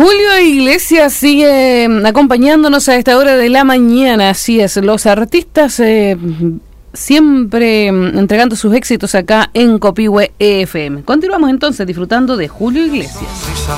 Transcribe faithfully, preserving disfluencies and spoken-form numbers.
Julio Iglesias sigue acompañándonos a esta hora de la mañana, así es, los artistas eh, siempre entregando sus éxitos acá en Copihue F M. Continuamos entonces disfrutando de Julio Iglesias.